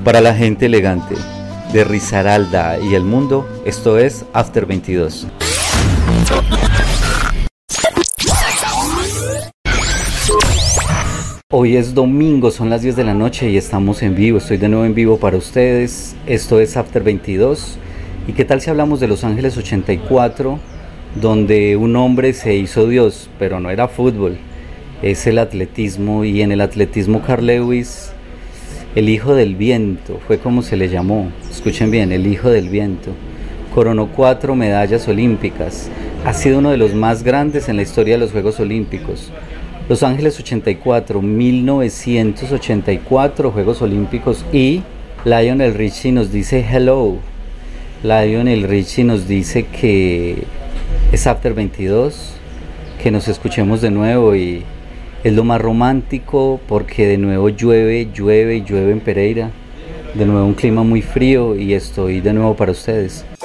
Para la gente elegante de Risaralda y el mundo, esto es After 22. Hoy es domingo, son las 10 de la noche y estamos en vivo. Estoy de nuevo en vivo para ustedes. Esto es After 22. ¿Y qué tal si hablamos de Los Ángeles 84, donde un hombre se hizo Dios, pero no era fútbol, es el atletismo? Y en el atletismo Carl Lewis, el hijo del viento, fue como se le llamó. Escuchen bien, el hijo del viento. Coronó 4 medallas olímpicas. Ha sido uno de los más grandes en la historia de los Juegos Olímpicos. Los Ángeles 84, 1984 Juegos Olímpicos. Y Lionel Richie nos dice hello. Lionel Richie nos dice que es After 22, que nos escuchemos de nuevo, y es lo más romántico porque de nuevo llueve en Pereira, de nuevo un clima muy frío y estoy de nuevo para ustedes.